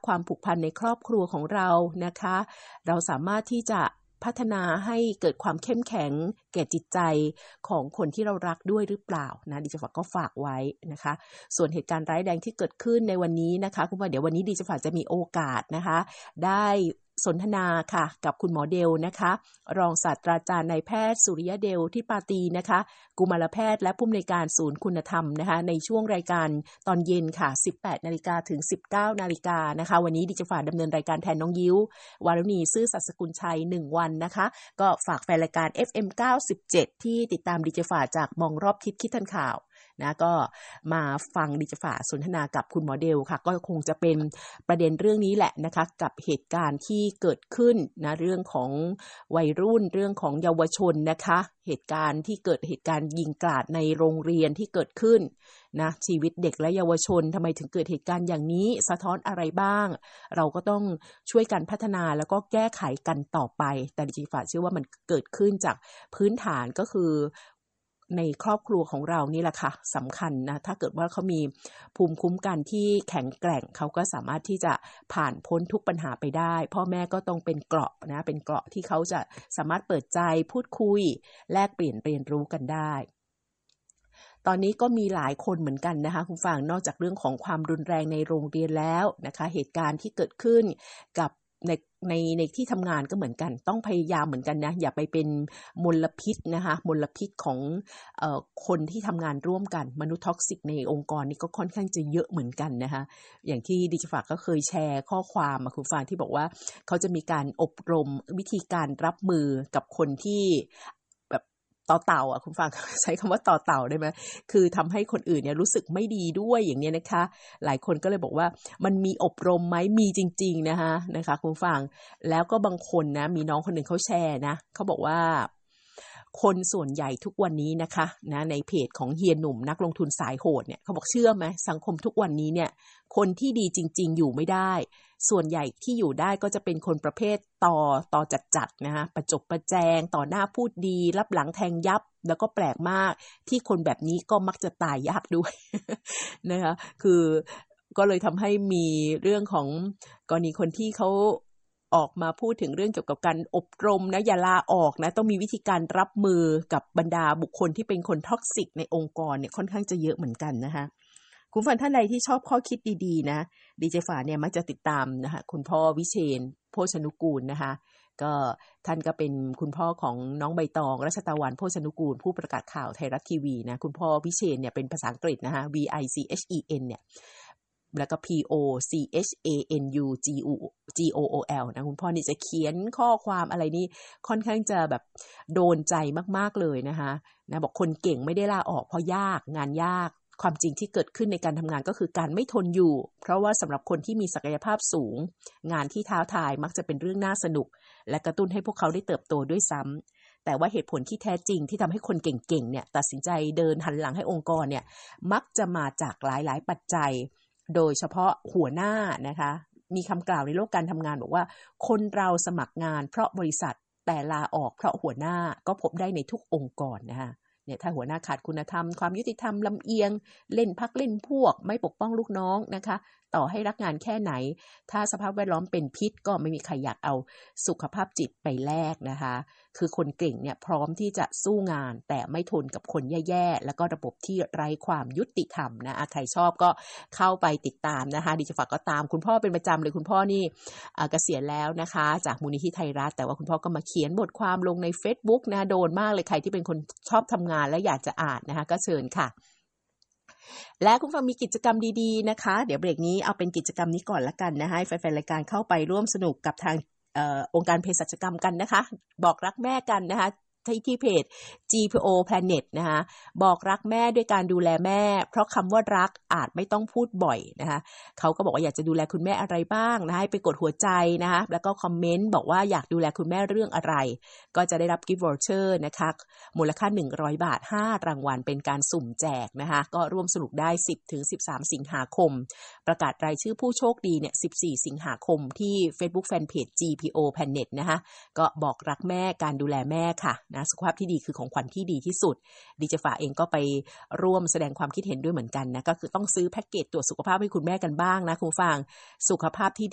ความผูกพันในครอบครัวของเรานะคะเราสามารถที่จะพัฒนาให้เกิดความเข้มแข็งแก่จิตใจของคนที่เรารักด้วยหรือเปล่านะดิฉันก็ฝากไว้นะคะส่วนเหตุการณ์ร้ายแรงที่เกิดขึ้นในวันนี้นะคะคุณผู้ฟังเดี๋ยววันนี้ดิฉันจะมีโอกาสนะคะได้สนทนาค่ะกับคุณหมอเดลนะคะรองศาสตราจารย์นายแพทย์สุริยะเดลที่ปาตีนะคะกุมารแพทย์และผู้อำนวยการศูนย์คุณธรรมนะคะในช่วงรายการตอนเย็นค่ะ 18:00 นถึง 19:00 นนะคะวันนี้ดิฉันดำเนินรายการแทนน้องยิ้ววารุณีซื่อสัตย์สกุลชัย1วันนะคะก็ฝากแฟนรายการ FM 97ที่ติดตามดิฉันจากมองรอบทิศคิดทันข่าวนะก็มาฟังดิฉันสนทนากับคุณหมอเดลค่ะก็คงจะเป็นประเด็นเรื่องนี้แหละนะคะกับเหตุการณ์ที่เกิดขึ้นนะเรื่องของวัยรุ่นเรื่องของเยาวชนนะคะเหตุการณ์ที่เกิดเหตุการณ์ยิงกราดในโรงเรียนที่เกิดขึ้นนะชีวิตเด็กและเยาวชนทำไมถึงเกิดเหตุการณ์อย่างนี้สะท้อนอะไรบ้างเราก็ต้องช่วยกันพัฒนาแล้วก็แก้ไขกันต่อไปแต่ดิฉันเชื่อว่ามันเกิดขึ้นจากพื้นฐานก็คือในครอบครัวของเรานี่แหละค่ะสำคัญนะถ้าเกิดว่าเขามีภูมิคุ้มกันที่แข็งแกร่งเขาก็สามารถที่จะผ่านพ้นทุกปัญหาไปได้พ่อแม่ก็ต้องเป็นเกราะนะเป็นเกราะที่เขาจะสามารถเปิดใจพูดคุยแลกเปลี่ยนเรียนรู้กันได้ตอนนี้ก็มีหลายคนเหมือนกันนะคะคุณฟังนอกจากเรื่องของความรุนแรงในโรงเรียนแล้วนะคะเหตุการณ์ที่เกิดขึ้นกับในที่ทำงานก็เหมือนกันต้องพยายามเหมือนกันนะอย่าไปเป็นมลพิษนะคะมลพิษของคนที่ทำงานร่วมกันมนุษย์ท็อกซิกในองค์กรนี่ก็ค่อนข้างจะเยอะเหมือนกันนะคะอย่างที่ดิฉันก็เคยแชร์ข้อความมาคุณฟังที่บอกว่าเขาจะมีการอบรมวิธีการรับมือกับคนที่ต่อเต่าอ่ะคุณฟังใช้คำว่าต่อเต่าได้ไหมคือทำให้คนอื่นเนี่ยรู้สึกไม่ดีด้วยอย่างนี้นะคะหลายคนก็เลยบอกว่ามันมีอบรมไหมมีจริงๆนะคะคุณฟังแล้วก็บางคนนะมีน้องคนหนึ่งเขาแชร์นะเขาบอกว่าคนส่วนใหญ่ทุกวันนี้นะคะนะในเพจของเฮียหนุ่มนักลงทุนสายโหดเนี่ยเขาบอกเชื่อไหมสังคมทุกวันนี้เนี่ยคนที่ดีจริงๆอยู่ไม่ได้ส่วนใหญ่ที่อยู่ได้ก็จะเป็นคนประเภทต่อจัดนะคะประจบประแจงต่อหน้าพูดดีรับหลังแทงยับแล้วก็แปลกมากที่คนแบบนี้ก็มักจะตายยากด้วย นะคะคือก็เลยทำให้มีเรื่องของกรณีคนที่เขาออกมาพูดถึงเรื่องเกี่ยวกับการอบรมนะอย่าลาออกนะต้องมีวิธีการรับมือกับบรรดาบุคคลที่เป็นคนท็อกซิกในองค์กรเนี่ยค่อนข้างจะเยอะเหมือนกันนะคะคุณฟังท่านใดที่ชอบข้อคิดดีๆนะดีเจฝาเนี่ยมักจะติดตามนะคะคุณพ่อวิเชนโภชนุกูลนะคะก็ท่านก็เป็นคุณพ่อของน้องใบตองรัชตะวันโภชนุกูลผู้ประกาศข่าวไทยรัฐทีวีนะคุณพ่อวิเชนเนี่ยเป็นภาษาอังกฤษนะคะ VICHEN เนี่ยแล้วก็ POCHANUGOOL นะคุณพ่อนี่จะเขียนข้อความอะไรนี่ค่อนข้างจะแบบโดนใจมากๆเลยนะคะนะบอกคนเก่งไม่ได้ลาออกเพราะยากงานยากความจริงที่เกิดขึ้นในการทำงานก็คือการไม่ทนอยู่เพราะว่าสำหรับคนที่มีศักยภาพสูงงานที่ท้าทายมักจะเป็นเรื่องน่าสนุกและกระตุ้นให้พวกเขาได้เติบโตด้วยซ้ำแต่ว่าเหตุผลที่แท้จริงที่ทำให้คนเก่งๆเนี่ยตัดสินใจเดินหันหลังให้องค์กรเนี่ยมักจะมาจากหลายๆปัจจัยโดยเฉพาะหัวหน้านะคะมีคำกล่าวในโลกการทำงานบอกว่าคนเราสมัครงานเพราะบริษัทแต่ลาออกเพราะหัวหน้าก็พบได้ในทุกองค์กรนะคะเนี่ยถ้าหัวหน้าขาดคุณธรรมความยุติธรรมลำเอียงเล่นพักเล่นพวกไม่ปกป้องลูกน้องนะคะต่อให้รักงานแค่ไหนถ้าสภาพแวดล้อมเป็นพิษก็ไม่มีใครอยากเอาสุขภาพจิตไปแลกนะคะคือคนเก่งเนี่ยพร้อมที่จะสู้งานแต่ไม่ทนกับคนแย่ๆแล้วก็ระบบที่ไร้ความยุติธรรมนะใครชอบก็เข้าไปติดตามนะคะดิฉันฝากก็ตามคุณพ่อเป็นประจำเลยคุณพ่อนี่เกษียณแล้วนะคะจากมูลนิธิไทยรัฐแต่ว่าคุณพ่อก็มาเขียนบทความลงใน Facebook นะโดนมากเลยใครที่เป็นคนชอบทำงานและอยากจะอ่านนะคะก็เชิญค่ะและคุณฟังมีกิจกรรมดีๆนะคะเดี๋ยวเบรกนี้เอาเป็นกิจกรรมนี้ก่อนละกันนะให้แฟนๆรายการเข้าไปร่วมสนุกกับทางองค์การเภสัชกรรมกันนะคะบอกรักแม่กันนะคะที่เพจ GPO Planet นะคะบอกรักแม่ด้วยการดูแลแม่เพราะคำว่ารักอาจไม่ต้องพูดบ่อยนะคะเขาก็บอกว่าอยากจะดูแลคุณแม่อะไรบ้างนะให้ไปกดหัวใจนะคะแล้วก็คอมเมนต์บอกว่าอยากดูแลคุณแม่เรื่องอะไรก็จะได้รับกิฟต์วอเชอร์นะคะมูลค่า100 บาท5รางวัลเป็นการสุ่มแจกนะคะก็ร่วมสนุกได้ 10-13 สิงหาคมประกาศรายชื่อผู้โชคดีเนี่ย14 สิงหาคมที่ Facebook Fanpage GPO Planet นะคะก็บอกรักแม่การดูแลแม่ค่ะนะสุขภาพที่ดีคือของขวัญที่ดีที่สุดดิจฟ้าเองก็ไปร่วมแสดงความคิดเห็นด้วยเหมือนกันนะก็คือต้องซื้อแพ็กเกจตรวจสุขภาพให้คุณแม่กันบ้างนะคุณฟังสุขภาพที่